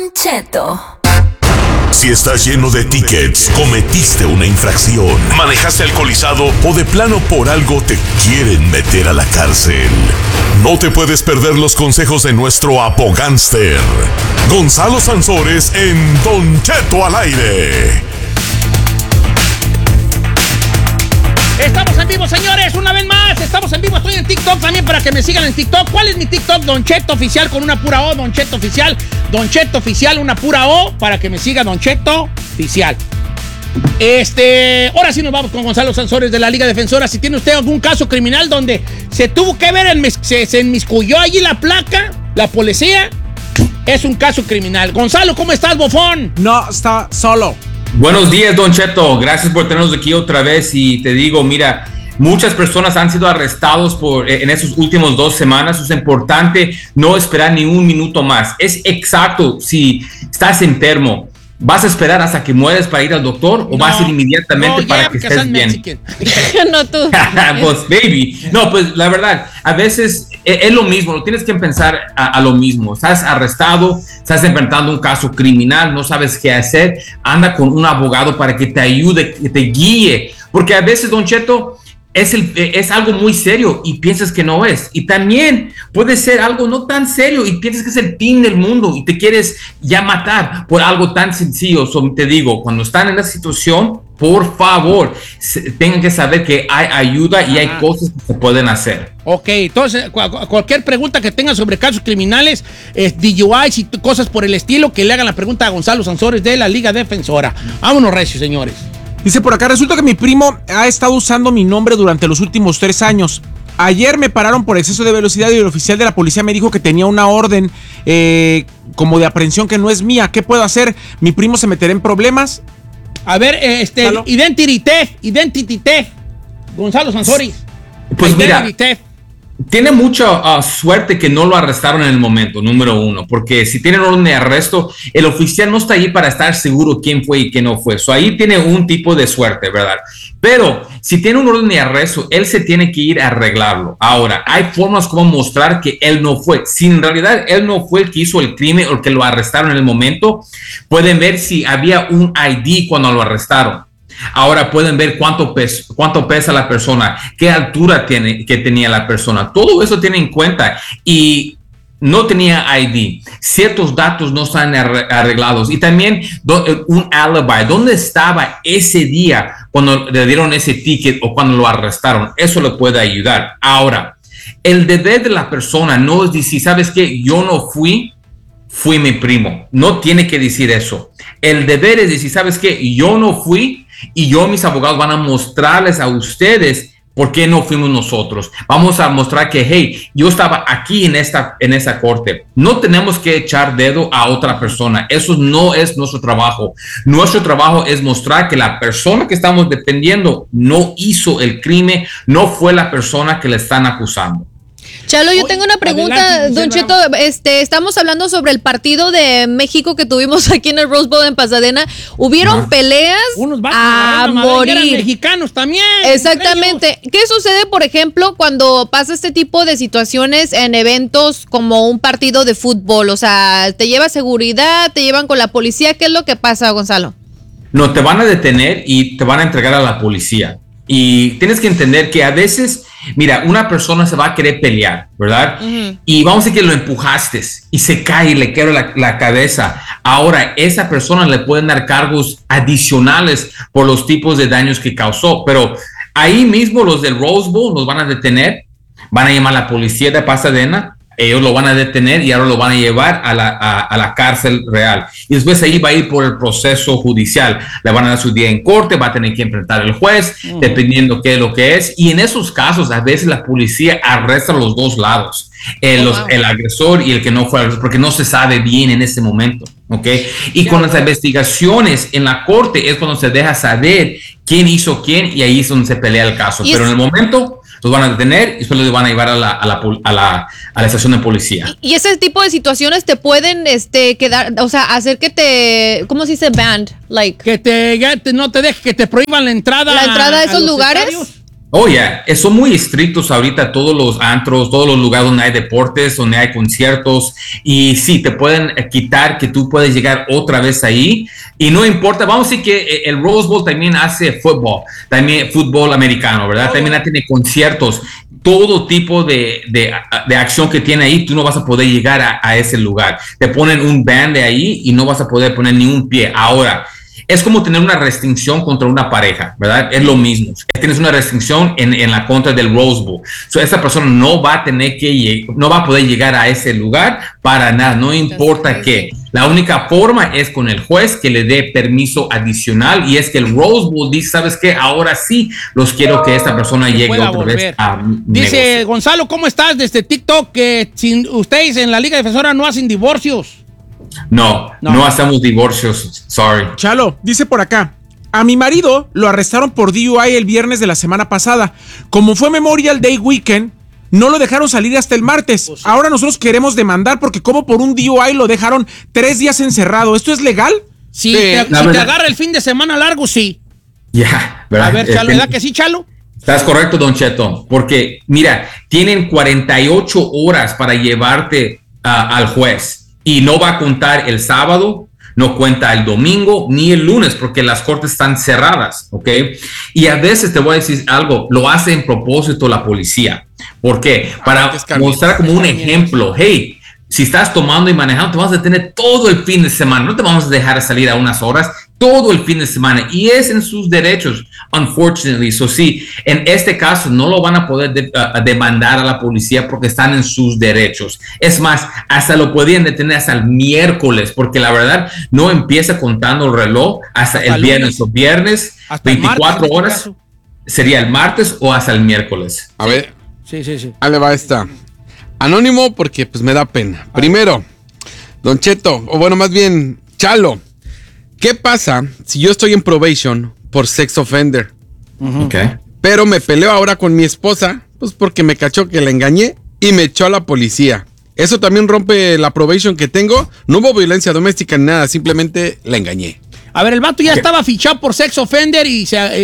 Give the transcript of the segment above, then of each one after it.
Don Cheto. Si estás lleno de tickets, cometiste una infracción, manejaste alcoholizado o de plano por algo te quieren meter a la cárcel. No te puedes perder los consejos de nuestro abogánster, Gonzalo Sansores, en Don Cheto al aire. Estamos en vivo, señores, una vez más. Estamos en vivo, estoy en TikTok también para que me sigan en TikTok. ¿Cuál es mi TikTok? Don Cheto Oficial con una pura O, Don Cheto Oficial. Don Cheto Oficial, una pura O, para que me siga Don Cheto Oficial. Ahora sí nos vamos con Gonzalo Sansores de la Liga Defensora. Si tiene usted algún caso criminal donde se tuvo que ver, se enmiscuyó allí la placa, la policía, es un caso criminal. Gonzalo, ¿cómo estás, bofón? No, está solo. Buenos días, Don Cheto. Gracias por tenernos aquí otra vez. Y te digo, mira, muchas personas han sido arrestados en esas últimas 2 semanas. Es importante no esperar ni un minuto más. Es exacto, si estás enfermo, ¿vas a esperar hasta que mueres para ir al doctor o vas a ir inmediatamente para que estés bien? No, tú. Pues, baby. No, pues la verdad, a veces es lo mismo, lo tienes que pensar a lo mismo. Estás arrestado, estás enfrentando un caso criminal, no sabes qué hacer, anda con un abogado para que te ayude, que te guíe. Porque a veces, Don Cheto, es algo muy serio y piensas que no es. Y también puede ser algo no tan serio y piensas que es el fin del mundo y te quieres ya matar por algo tan sencillo. Te digo, cuando están en esa situación, por favor, tengan que saber que hay ayuda y hay cosas que se pueden hacer. Ok, entonces cualquier pregunta que tengan sobre casos criminales, DUIs y cosas por el estilo, que le hagan la pregunta a Gonzalo Sansores de la Liga Defensora. Vámonos, recio, señores. Dice por acá, resulta que mi primo ha estado usando mi nombre durante los últimos 3 años. Ayer me pararon por exceso de velocidad y el oficial de la policía me dijo que tenía una orden como de aprehensión que no es mía. ¿Qué puedo hacer? ¿Mi primo se meterá en problemas? A ver, Identity theft. Gonzalo Sansores. Pues mira, tiene mucha suerte que no lo arrestaron en el momento, número 1, porque si tienen orden de arresto, el oficial no está ahí para estar seguro quién fue y quién no fue. Ahí tiene un tipo de suerte, ¿verdad? Pero si tiene un orden de arresto, él se tiene que ir a arreglarlo. Ahora, hay formas como mostrar que él no fue. Si en realidad él no fue el que hizo el crimen o el que lo arrestaron en el momento, pueden ver si había un ID cuando lo arrestaron. Ahora pueden ver cuánto pesa la persona, qué altura tenía la persona. Todo eso tiene en cuenta. Y no tenía ID. Ciertos datos no están arreglados. Y también un alibi. ¿Dónde estaba ese día cuando le dieron ese ticket o cuando lo arrestaron? Eso le puede ayudar. Ahora, el deber de la persona no es decir, ¿sabes qué? Yo no fui mi primo. No tiene que decir eso. El deber es decir, ¿sabes qué? Yo no fui. Y mis abogados van a mostrarles a ustedes por qué no fuimos nosotros. Vamos a mostrar que, hey, yo estaba aquí en esa corte. No tenemos que echar dedo a otra persona. Eso no es nuestro trabajo. Nuestro trabajo es mostrar que la persona que estamos defendiendo no hizo el crimen, no fue la persona que le están acusando. Chalo, yo tengo una pregunta, Don Cheto. Estamos hablando sobre el partido de México que tuvimos aquí en el Rose Bowl en Pasadena. Hubieron peleas a morir. Eran mexicanos también. Exactamente. ¿Qué sucede, por ejemplo, cuando pasa este tipo de situaciones en eventos como un partido de fútbol? O sea, te lleva seguridad, te llevan con la policía. ¿Qué es lo que pasa, Gonzalo? No, te van a detener y te van a entregar a la policía. Y tienes que entender que a veces, mira, una persona se va a querer pelear, ¿verdad? Uh-huh. Y vamos a decir que lo empujaste y se cae y le quiebra la cabeza. Ahora, esa persona le pueden dar cargos adicionales por los tipos de daños que causó. Pero ahí mismo los del Rose Bowl los van a detener, van a llamar a la policía de Pasadena. Ellos lo van a detener y ahora lo van a llevar a la cárcel real. Y después ahí va a ir por el proceso judicial. Le van a dar su día en corte, va a tener que enfrentar al juez, dependiendo qué es lo que es. Y en esos casos, a veces la policía arresta a los dos lados. El agresor y el que no fue agresor, porque no se sabe bien en ese momento. ¿Okay? Y con las investigaciones en la corte es cuando se deja saber quién hizo quién y ahí es donde se pelea el caso. Pero en el momento los van a detener y después los van a llevar a la estación de policía. Y ese tipo de situaciones te pueden quedar, o sea, hacer que te, ¿cómo se dice? Banned, like. Que no te deje, que te prohíban la entrada a esos lugares. Estadios. Oh, yeah. Son muy estrictos ahorita todos los antros, todos los lugares donde hay deportes, donde hay conciertos. Y sí, te pueden quitar que tú puedes llegar otra vez ahí. Y no importa, vamos a decir que el Rose Bowl también hace fútbol, también fútbol americano, ¿verdad? También tiene conciertos. Todo tipo de acción que tiene ahí, tú no vas a poder llegar a ese lugar. Te ponen un ban de ahí y no vas a poder poner ni un pie. Ahora, es como tener una restricción contra una pareja, ¿verdad? Es lo mismo. Tienes una restricción en la contra del Rose Bowl. Esa persona no va a poder llegar a ese lugar para nada, no importa qué. La única forma es con el juez que le dé permiso adicional y es que el Rose Bowl dice, ¿sabes qué? Ahora sí los quiero que esta persona llegue otra vez a Dice negocio. Gonzalo, ¿cómo estás desde TikTok? Que ustedes en la Liga Defensora no hacen divorcios. No hacemos divorcios, sorry. Chalo, dice por acá, a mi marido lo arrestaron por DUI el viernes de la semana pasada. Como fue Memorial Day Weekend, no lo dejaron salir hasta el martes. Pues sí. Ahora nosotros queremos demandar porque como por un DUI lo dejaron 3 días encerrado. ¿Esto es legal? Sí, si te agarra el fin de semana largo, sí. Ya, ¿verdad? A ver, Chalo, ¿verdad que sí, Chalo? Estás correcto, Don Cheto, porque mira, tienen 48 horas para llevarte al juez. Y no va a contar el sábado, no cuenta el domingo ni el lunes porque las cortes están cerradas, ¿ok? Y a veces te voy a decir algo, lo hace en propósito la policía. ¿Por qué? Para mostrar como un ejemplo, hey, si estás tomando y manejando, te vamos a detener todo el fin de semana, no te vamos a dejar salir a unas horas, todo el fin de semana, y es en sus derechos, unfortunately. So sí, en este caso no lo van a poder demandar a la policía porque están en sus derechos. Es más, hasta lo podían detener hasta el miércoles, porque la verdad no empieza contando el reloj hasta el viernes, o viernes, hasta 24 horas, sería el martes o hasta el miércoles. A ver, sí. Ahí le va esta. Anónimo porque pues me da pena. Primero, Don Cheto, o bueno, más bien, Chalo, ¿qué pasa si yo estoy en probation por sex offender? Okay. Pero me peleo ahora con mi esposa, pues porque me cachó que la engañé y me echó a la policía. ¿Eso también rompe la probation que tengo? No hubo violencia doméstica ni nada, simplemente la engañé. A ver, el vato ya estaba fichado por sex offender y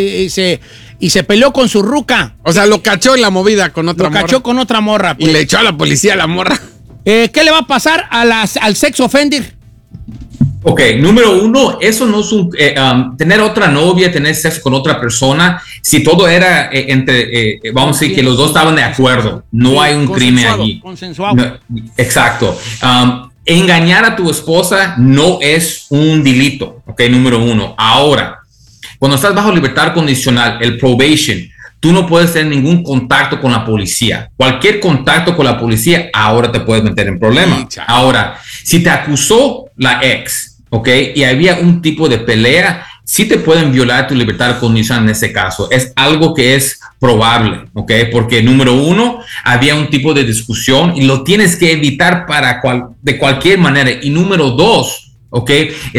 se peleó con su ruca. O sea, lo cachó en la movida con otra morra. Lo cachó con otra morra. Pues. Y le echó a la policía a la morra. ¿Qué le va a pasar al sex offender? Ok, número uno, eso no es tener otra novia, tener sexo con otra persona, si todo era vamos a decir que los dos estaban de acuerdo, no hay un crimen allí. Consensuado. No, exacto. Engañar a tu esposa no es un delito, ok, número uno. Ahora, cuando estás bajo libertad condicional, el probation, tú no puedes tener ningún contacto con la policía. Cualquier contacto con la policía, ahora te puedes meter en problemas. Ahora, si te acusó la ex, ok, y había un tipo de pelea, sí te pueden violar tu libertad condicional en ese caso. Es algo que es probable, ok, porque número uno, había un tipo de discusión y lo tienes que evitar de cualquier manera. Y número dos, ok,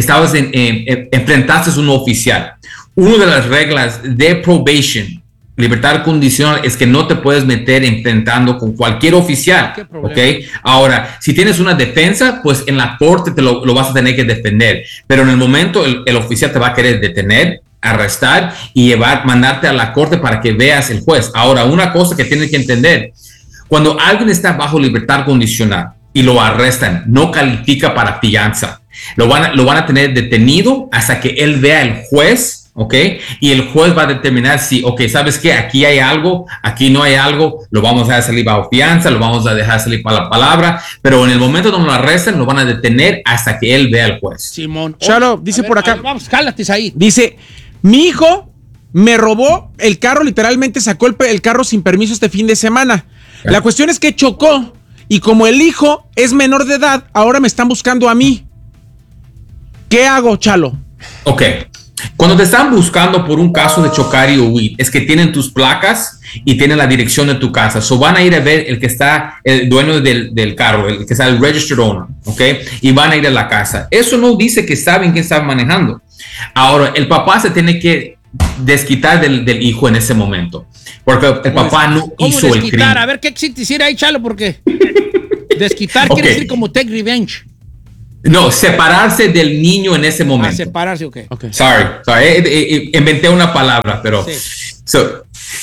enfrentaste a un oficial. Una de las reglas de probation, libertad condicional, es que no te puedes meter enfrentando con cualquier oficial, ¿ok? Ahora, si tienes una defensa, pues en la corte lo vas a tener que defender, pero en el momento el oficial te va a querer detener, arrestar y mandarte a la corte para que veas el juez. Ahora, una cosa que tienes que entender, cuando alguien está bajo libertad condicional y lo arrestan, no califica para fianza. Lo van a tener detenido hasta que él vea el juez, ¿ok? Y el juez va a determinar si, ok, ¿sabes qué? Aquí hay algo, aquí no hay algo, lo vamos a dejar salir bajo fianza, lo vamos a dejar salir para la palabra, pero en el momento donde lo arrestan, lo van a detener hasta que él vea al juez. Simón. Chalo, dice por acá. Vamos, cállate ahí. Dice, mi hijo me robó el carro, literalmente sacó el carro sin permiso este fin de semana. La cuestión es que chocó y como el hijo es menor de edad, ahora me están buscando a mí. ¿Qué hago, Chalo? Ok. Cuando te están buscando por un caso de chocar y huir, es que tienen tus placas y tienen la dirección de tu casa. So van a ir a ver el dueño del carro, el que está el registered owner, ¿ok? Y van a ir a la casa. Eso no dice que saben quién está manejando. Ahora, el papá se tiene que desquitar del hijo en ese momento, porque el papá no hizo el crimen. A ver, ¿qué quisiera ahí, Chalo? Porque desquitar quiere decir como take revenge. No, separarse del niño en ese momento. Separarse, ok. Sorry. Inventé una palabra, pero... Sí.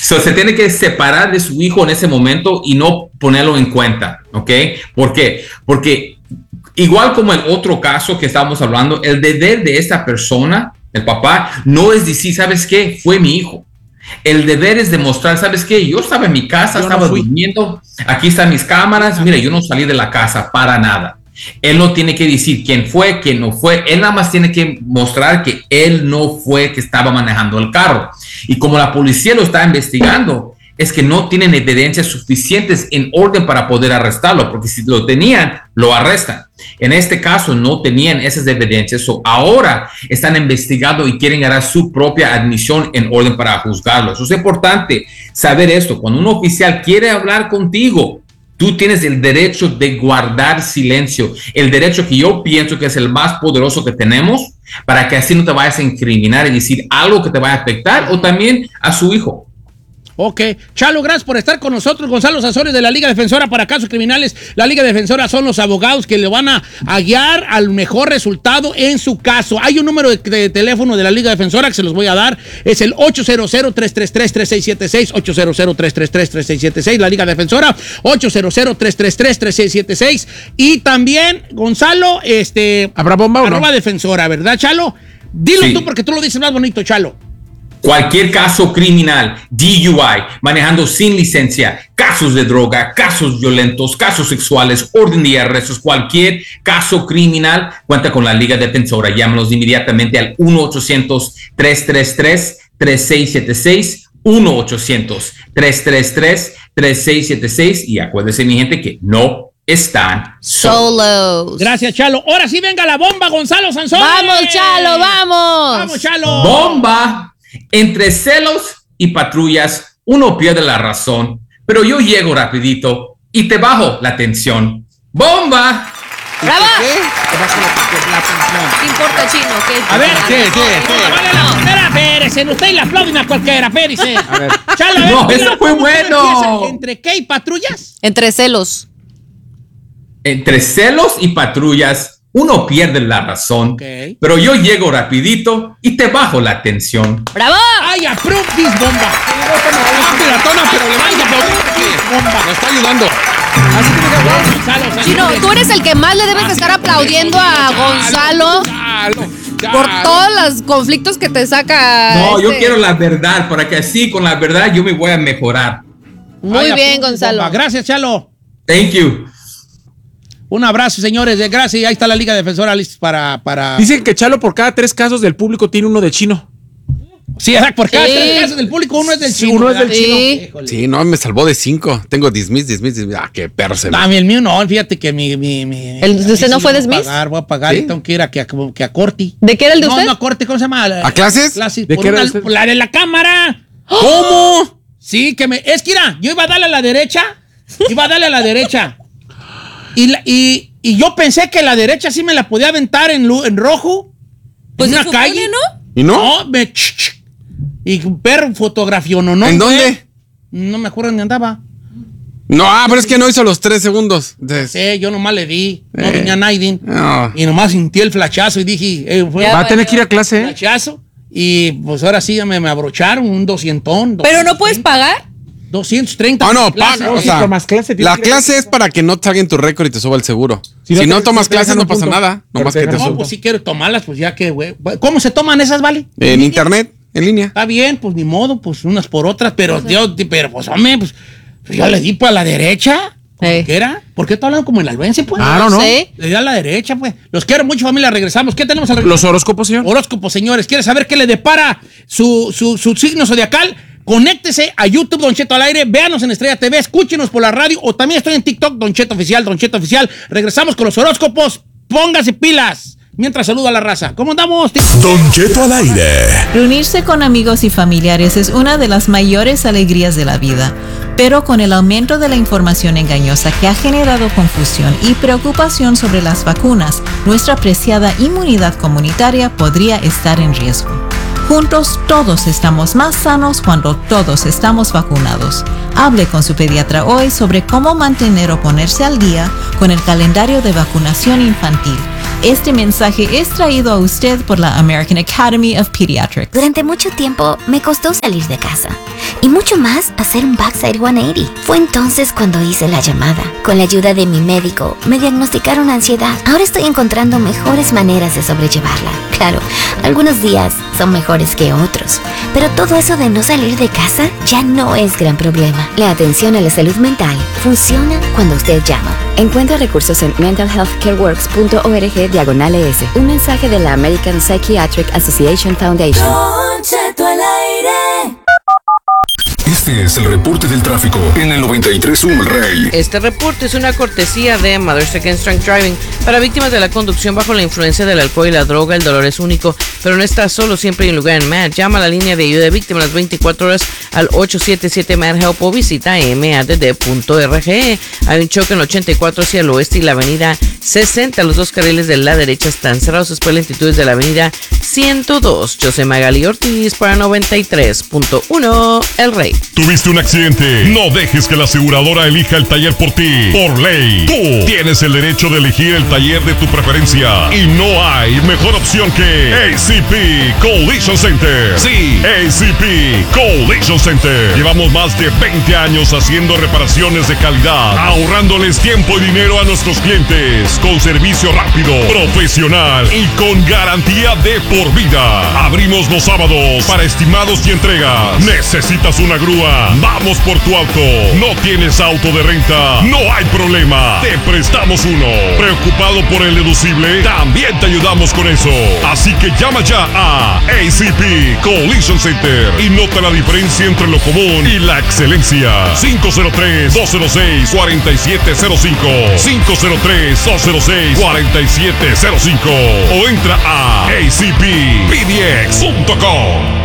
Se tiene que separar de su hijo en ese momento y no ponerlo en cuenta, ¿ok? ¿Por qué? Porque igual como el otro caso que estábamos hablando, el deber de esta persona, el papá, no es decir, ¿sabes qué? Fue mi hijo. El deber es demostrar, ¿sabes qué? Yo estaba en mi casa, estaba durmiendo, aquí están mis cámaras, mira, yo no salí de la casa para nada. Él no tiene que decir quién fue, quién no fue. Él nada más tiene que mostrar que él no fue que estaba manejando el carro. Y como la policía lo está investigando, es que no tienen evidencias suficientes en orden para poder arrestarlo, porque si lo tenían, lo arrestan. En este caso no tenían esas evidencias, ahora están investigando y quieren dar su propia admisión en orden para juzgarlo. Eso es importante saber esto. Cuando un oficial quiere hablar contigo, tú tienes el derecho de guardar silencio, el derecho que yo pienso que es el más poderoso que tenemos, para que así no te vayas a incriminar y decir algo que te vaya a afectar o también a su hijo. Ok. Chalo, gracias por estar con nosotros. Gonzalo Sanzores de la Liga Defensora para Casos Criminales. La Liga Defensora son los abogados que le van a guiar al mejor resultado en su caso. Hay un número de teléfono de la Liga Defensora que se los voy a dar. Es el 800-333-3676. 800-333-3676. La Liga Defensora. 800-333-3676. Y también, Gonzalo, ¿habrá bomba o no? @ defensora, ¿verdad, Chalo? Dilo Sí. tú porque tú lo dices más bonito, Chalo. Cualquier caso criminal, DUI, manejando sin licencia, casos de droga, casos violentos, casos sexuales, orden de arrestos, cualquier caso criminal, cuenta con la Liga Defensora. Llámanos inmediatamente al 1-800-333-3676, 1-800-333-3676 y acuérdense, mi gente, que no están solos. Gracias, Chalo. Ahora sí venga la bomba, Gonzalo Sanzón. ¡Vamos, Chalo, vamos! ¡Vamos, Chalo! ¡Bomba! Entre celos y patrullas, uno pierde la razón, pero yo llego rapidito y te bajo la tensión. ¡Bomba! ¡Bravo! ¿Qué importa, Chino? ¿Qué? A ver, vale la primera, espérese, usted le aplauden a cualquiera, espérese. A ver. Chalo, a ver, No, dilo, eso fue ¿cómo bueno. empieza? ¿Entre qué y patrullas? Entre celos. Entre celos y patrullas, uno pierde la razón, Ok. pero yo llego rapidito y te bajo la tensión. ¡Bravo! ¡Ay, approve this bomba! Piratona, pero le vaya bomba. Nos está ayudando. Gonzalo, Chino, tú eres el que más le debes de estar aplaudiendo a Gonzalo por todos los conflictos que te saca. No, yo quiero la verdad, para que así con la verdad yo me voy a mejorar. Muy Ay, bien, approve Gonzalo. bomba. Gracias, Chalo. Thank you. Un abrazo, señores. Gracias. Y ahí está la Liga Defensora lista para... Dicen que Chalo por cada 3 casos del público tiene uno de Chino. Sí, por cada Sí. 3 casos del público uno es del Sí, Chino. uno es del ¿verdad? Chino. Híjole. Sí, no, me salvó de 5. Tengo dismiss. Ah, qué perro se ve. A mí el mío no, fíjate que mi ¿El de usted no fue dismiss? Voy a pagar ¿Sí? y tengo que ir a Corti. ¿De qué era el de usted? No, a Corti, ¿cómo se llama? ¿A clases? ¿De por qué era una- usted? La de la cámara. ¿Cómo? Sí, es que mira, yo iba a darle a la derecha. Y yo pensé que la derecha sí me la podía aventar en rojo. Pues en se una supone, calle. ¿no? ¿Y no? No, y un perro fotografió, ¿no? ¿En dónde? No me acuerdo ni andaba. No, pero es que no hizo los 3 segundos. Entonces, Yo nomás le di, no venía nadie. no. Y nomás sentí el flachazo y dije, fue Ya Va a un tener que ir a clase, ¿eh? flachazo. Y pues ahora sí ya me abrocharon un 200. ¿Pero no puedes pagar? 230. Ah, no, clases. paga. O si sea, tomas clase, tienes la que ir a clase es para que no te hagan tu récord y te suba el seguro. Si te- no tomas si te clases, dejan no un pasa punto. nada. Pero Nomás te que te dejan No, suba. pues si quiero tomarlas, pues ya que, güey. ¿Cómo se toman esas, vale? En internet, en línea. Está bien, pues ni modo, pues unas por otras, pero pues hombre, pues yo le di para la derecha. Sí. ¿Qué era? ¿Por qué está hablando como el albense, pues? Claro, ¿no? sé. Le di a la derecha, pues. Los quiero mucho, familia, regresamos. ¿Qué tenemos al regresar? Los horóscopos, señor. Horóscopo, señores. ¿Quiere saber qué le depara su signo zodiacal? Conéctese a YouTube, Don Cheto al aire. Véanos en Estrella TV, escúchenos por la radio o también estoy en TikTok, Don Cheto Oficial, Don Cheto Oficial. Regresamos con los horóscopos. Póngase pilas. Mientras saludo a la raza. ¿Cómo andamos? Don Cheto al aire. Reunirse con amigos y familiares es una de las mayores alegrías de la vida, pero con el aumento de la información engañosa que ha generado confusión y preocupación sobre las vacunas, nuestra preciada inmunidad comunitaria podría estar en riesgo. Juntos todos estamos más sanos cuando todos estamos vacunados. Hable con su pediatra hoy sobre cómo mantener o ponerse al día con el calendario de vacunación infantil. Este mensaje es traído a usted por la American Academy of Pediatrics. Durante mucho tiempo me costó salir de casa y mucho más hacer un backside 180. Fue entonces cuando hice la llamada. Con la ayuda de mi médico me diagnosticaron ansiedad. Ahora estoy encontrando mejores maneras de sobrellevarla. Claro, algunos días son mejores que otros, pero todo eso de no salir de casa ya no es gran problema. La atención a la salud mental funciona cuando usted llama. Encuentra recursos en mentalhealthcareworks.org/ES. Un mensaje de la American Psychiatric Association Foundation. Don Cheto al aire. Este es el reporte del tráfico en el 93.1 El Rey. Este reporte es una cortesía de Mothers Against Drunk Driving. Para víctimas de la conducción bajo la influencia del alcohol y la droga, el dolor es único, pero no estás solo, siempre hay un lugar en MAD. Llama a la línea de ayuda de víctimas las 24 horas al 877-MAD-HELP o visita madd.org. Hay un choque en 84 hacia el oeste y la avenida 60. Los dos carriles de la derecha están cerrados después de lentitudes de la avenida 102. José Magali Ortiz para 93.1 El Rey. ¿Tuviste un accidente? No dejes que la aseguradora elija el taller por ti. Por ley, tú tienes el derecho de elegir el taller de tu preferencia. Y no hay mejor opción que ACP Collision Center. Sí, ACP Collision Center. Llevamos más de 20 años haciendo reparaciones de calidad, ahorrándoles tiempo y dinero a nuestros clientes, con servicio rápido, profesional y con garantía de por vida. Abrimos los sábados para estimados y entregas. ¿Necesitas una grúa? Vamos por tu auto. ¿No tienes auto de renta? No hay problema. Te prestamos uno. ¿Preocupado por el deducible? También te ayudamos con eso. Así que llama ya a ACP Collision Center y nota la diferencia entre lo común y la excelencia. 503-206-4705. 503-206-4705. O entra a acppdx.com.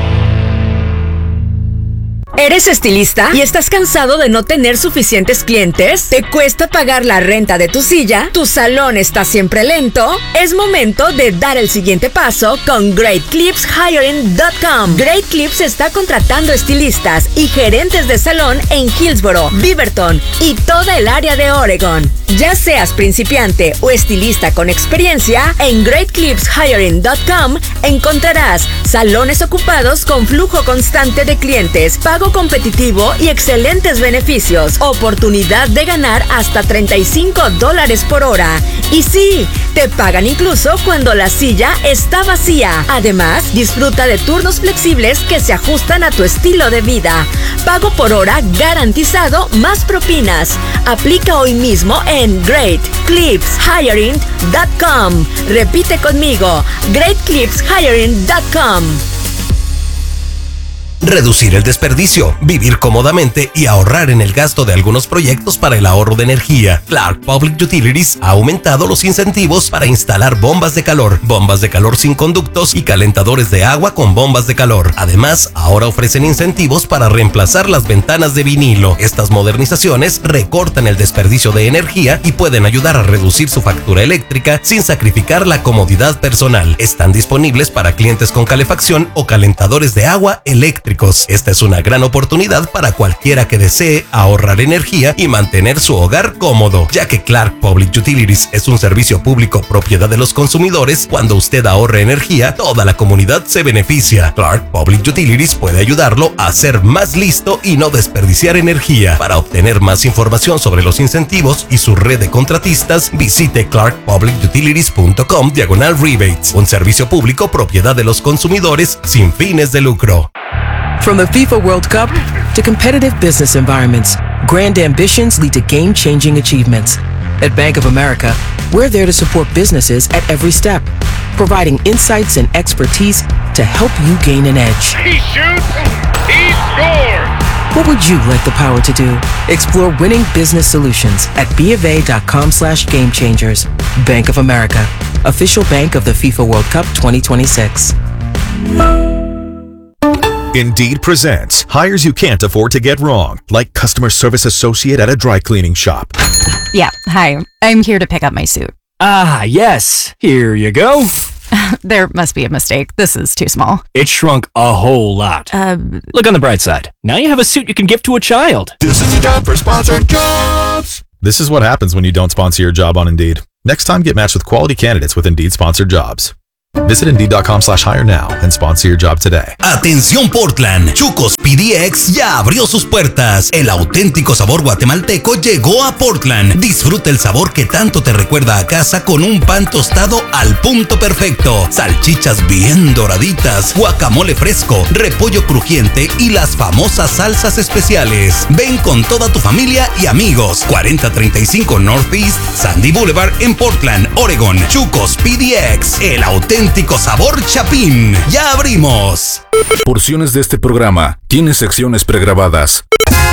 ¿Eres estilista y estás cansado de no tener suficientes clientes? ¿Te cuesta pagar la renta de tu silla? ¿Tu salón está siempre lento? Es momento de dar el siguiente paso con GreatClipsHiring.com. Great Clips está contratando estilistas y gerentes de salón en Hillsboro, Beaverton y toda el área de Oregon. Ya seas principiante o estilista con experiencia, en GreatClipsHiring.com encontrarás salones ocupados con flujo constante de clientes, pago competitivo y excelentes beneficios. Oportunidad de ganar hasta $35 por hora. Y sí, te pagan incluso cuando la silla está vacía. Además, disfruta de turnos flexibles que se ajustan a tu estilo de vida. Pago por hora garantizado más propinas. Aplica hoy mismo en GreatClipsHiring.com. Repite conmigo, GreatClipsHiring.com. Reducir el desperdicio, vivir cómodamente y ahorrar en el gasto de algunos proyectos para el ahorro de energía. Clark Public Utilities ha aumentado los incentivos para instalar bombas de calor sin conductos y calentadores de agua con bombas de calor. Además, ahora ofrecen incentivos para reemplazar las ventanas de vinilo. Estas modernizaciones recortan el desperdicio de energía y pueden ayudar a reducir su factura eléctrica sin sacrificar la comodidad personal. Están disponibles para clientes con calefacción o calentadores de agua eléctricos. Esta es una gran oportunidad para cualquiera que desee ahorrar energía y mantener su hogar cómodo, ya que Clark Public Utilities es un servicio público propiedad de los consumidores. Cuando usted ahorra energía, toda la comunidad se beneficia. Clark Public Utilities puede ayudarlo a ser más listo y no desperdiciar energía. Para obtener más información sobre los incentivos y su red de contratistas, visite clarkpublicutilities.com/rebates, un servicio público propiedad de los consumidores sin fines de lucro. From the FIFA World Cup to competitive business environments, grand ambitions lead to game-changing achievements. At Bank of America, we're there to support businesses at every step, providing insights and expertise to help you gain an edge. He shoots, he scores! What would you like the power to do? Explore winning business solutions at BofA.com/gamechangers. Bank of America, official bank of the FIFA World Cup 2026. Indeed presents hires you can't afford to get wrong, like customer service associate at a dry cleaning shop. Yeah, hi. I'm here to pick up my suit. Ah, yes. Here you go. There must be a mistake. This is too small. It shrunk a whole lot. Look on the bright side. Now you have a suit you can give to a child. This is your job for sponsored jobs. This is what happens when you don't sponsor your job on Indeed. Next time, get matched with quality candidates with Indeed-sponsored jobs. Visit Indeed.com/hire now and sponsor your job today. Atención Portland, Chucos PDX ya abrió sus puertas. El auténtico sabor guatemalteco llegó a Portland. Disfruta el sabor que tanto te recuerda a casa con un pan tostado al punto perfecto, salchichas bien doraditas, guacamole fresco, repollo crujiente y las famosas salsas especiales. Ven con toda tu familia y amigos. 4035 Northeast Sandy Boulevard en Portland, Oregon. Chucos PDX, el auténtico sabor Chapín. ¡Ya abrimos! Porciones de este programa tienen secciones pregrabadas.